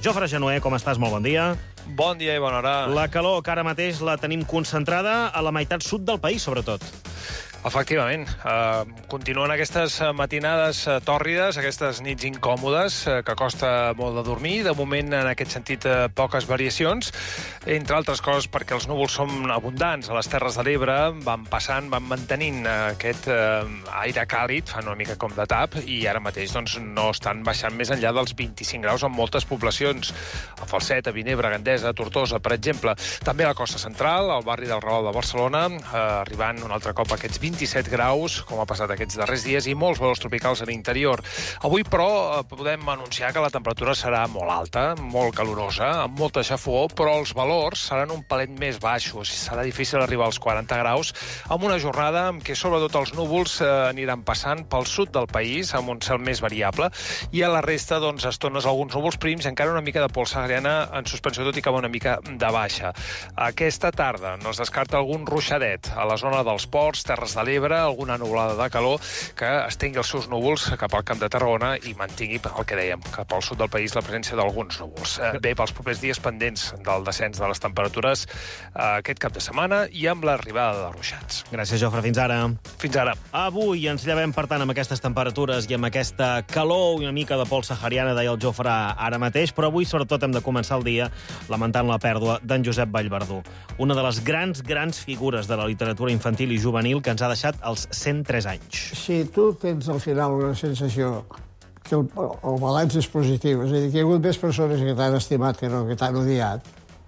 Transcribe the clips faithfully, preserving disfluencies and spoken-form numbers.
Jofre Genuer, com estàs? Molt bon dia. Bon dia i bona hora. La calor que ara mateix la tenim concentrada a la meitat sud del país, sobretot. Efectivament. Uh, continuen aquestes matinades uh, tòrrides, aquestes nits incòmodes, uh, que costa molt de dormir. De moment, en aquest sentit, uh, poques variacions, entre altres coses perquè els núvols són abundants a les Terres de l'Ebre, van passant, van mantenint uh, aquest uh, aire càlid, fan una mica com de tap, i ara mateix doncs, no estan baixant més enllà dels vint-i-cinc graus en moltes poblacions. A Falset, a Vinebre, a Gandesa, a Tortosa, per exemple. També a la costa central, al barri del Raval de Barcelona, uh, arribant un altre cop a aquests vint-i-set graus, com ha passat aquests darrers dies, i molts valors tropicals a l'interior. Avui, però, podem anunciar que la temperatura serà molt alta, molt calorosa, amb molta xafogor, però els valors seran un palet més baixos. Serà difícil arribar als quaranta graus, amb una jornada en què sobretot els núvols eh, aniran passant pel sud del país, amb un cel més variable, i a la resta, doncs, estones alguns núvols prims, encara una mica de pols sahariana en suspensió, tot i que amb una mica de baixa. Aquesta tarda no es descarta algun ruixadet a la zona dels ports, Terres de l'Ebre, alguna nuvolada de calor que estengui els seus núvols cap al Camp de Tarragona i mantingui el que dèiem, cap al sud del país, la presència d'alguns núvols. Bé, pels propers dies pendents del descens de les temperatures aquest cap de setmana i amb l'arribada de ruixats. Gràcies, Jofre. Fins ara. Fins ara. Avui ens llevem, per tant, amb aquestes temperatures i amb aquesta calor i una mica de pols sahariana, deia el Jofre ara mateix, però avui sobretot hem de començar el dia lamentant la pèrdua d'en Josep Vallverdú, una de les grans, grans figures de la literatura infantil i juvenil que ens ha deixat als cent tres anys. Si tu tens al final una sensació que el, el balanç és positiu, és a dir, que hi ha hagut més persones que t'han estimat que no que t'han odiat,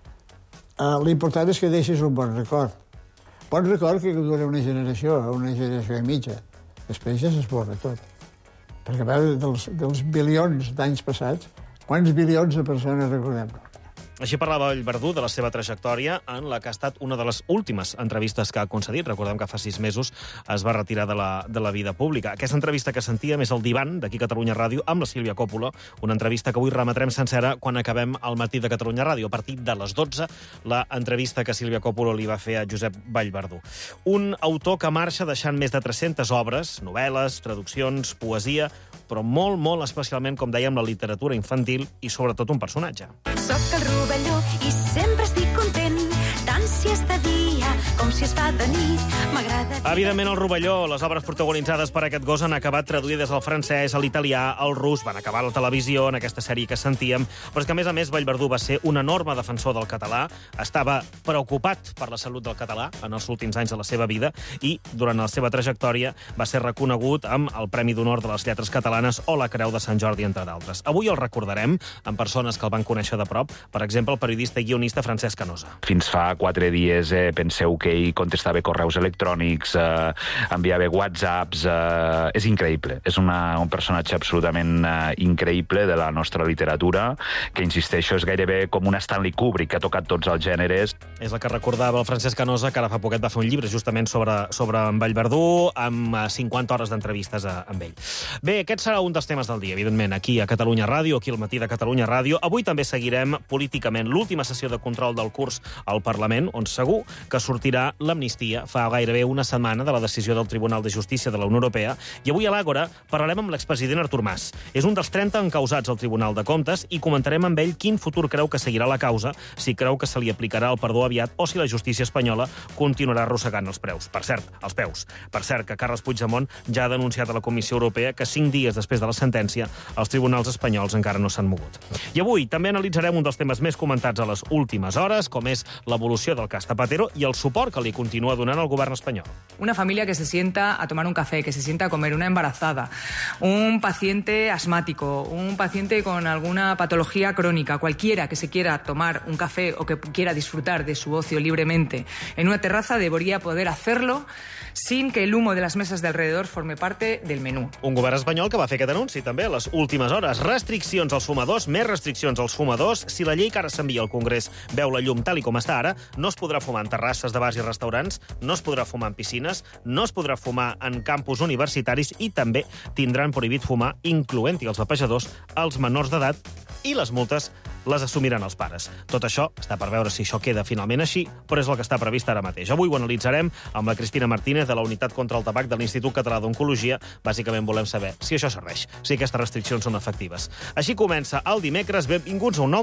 eh, l'important és que deixis un bon record. Bon record que dura una generació, una generació i mitja. Després ja s'esborra tot. Perquè a veure, dels, dels bilions d'anys passats, quants bilions de persones recordem? Així parlava Vallverdú de la seva trajectòria en la que ha estat una de les últimes entrevistes que ha concedit. Recordem que fa sis mesos es va retirar de la, de la vida pública. Aquesta entrevista que sentíem és el Divan, d'aquí Catalunya Ràdio, amb la Sílvia Coppola, una entrevista que avui remetrem sencera quan acabem el matí de Catalunya Ràdio. A partir de les dotze, la entrevista que Sílvia Coppola li va fer a Josep Vallverdú. Un autor que marxa deixant més de tres-centes obres, novel·les, traduccions, poesia, però molt, molt especialment, com dèiem, la literatura infantil i sobretot un personatge. Soc el rovelló i sempre estic content, tant si és de dia com si es fa de nit. M'agrada... Evidentment, el rovelló, les obres protagonitzades per aquest gos han acabat traduïdes al francès, a l'italià, al rus, van acabar a la televisió, en aquesta sèrie que sentíem, però és que, a més a més, Vallverdú va ser un enorme defensor del català, estava preocupat per la salut del català en els últims anys de la seva vida i, durant la seva trajectòria, va ser reconegut amb el Premi d'Honor de les Lletres Catalanes o la Creu de Sant Jordi, entre d'altres. Avui el recordarem amb persones que el van conèixer de prop, per exemple, el periodista i guionista Francesc Canosa. Fins fa quatre dies eh, penseu que ell contestava correus electrònics, eh, enviava whatsapps... Eh, és increïble. És una, un personatge absolutament eh, increïble de la nostra literatura, que, insisteixo, és gairebé com una Stanley Kubrick, que ha tocat tots els gèneres. És el que recordava el Francesc Canosa, que ara fa poquet va fer un llibre justament sobre, sobre en Vallverdú, amb cinquanta hores d'entrevistes amb ell. Bé, aquest serà un dels temes del dia, evidentment, aquí a Catalunya Ràdio, aquí al matí de Catalunya Ràdio. Avui també seguirem políticament l'última sessió de control del curs al Parlament, on segur que sortirà l'amnistia fa gairebé una setmana de la decisió del Tribunal de Justícia de la Unió Europea, i avui a l'Àgora parlarem amb l'expresident Artur Mas. És un dels trenta encausats al Tribunal de Comptes i comentarem amb ell quin futur creu que seguirà la causa, si creu que se li aplicarà el perdó aviat o si la justícia espanyola continuarà arrossegant els preus. Per cert, els peus. Per cert, que Carles Puigdemont ja ha denunciat a la Comissió Europea que cinc dies després de la sentència els tribunals espanyols encara no s'han mogut. I avui també analitzarem un dels temes més comentats a les últimes hores, com és l'evolució del cas Zapatero i el suport que li continua donant el govern espanyol. Una familia que se sienta a tomar un café, que se sienta a comer, una embarazada, un paciente asmático, un paciente con alguna patología crónica, cualquiera que se quiera tomar un café o que quiera disfrutar de su ocio libremente en una terraza debería poder hacerlo sin que el humo de las mesas de alrededor forme parte del menú. Un govern espanyol que va fer aquest anunci també a les últimes hores. Restriccions als fumadors, més restriccions als fumadors. Si la llei que ara s'envia al Congrés veu la llum tal i com està ara, no es podrà fumar en terrasses de bars i restaurants, no es podrà fumar en piscines, no es podrà fumar en campus universitaris i també tindran prohibit fumar, incloent-hi els vapejadors, als menors d'edat, i les multes les assumiran els pares. Tot això està per veure si això queda finalment així, però és el que està previst ara mateix. Avui ho analitzarem amb la Cristina Martínez de la Unitat contra el Tabac de l'Institut Català d'Oncologia. Bàsicament volem saber si això serveix, si aquestes restriccions són efectives. Així comença el dimecres. Benvinguts a un nou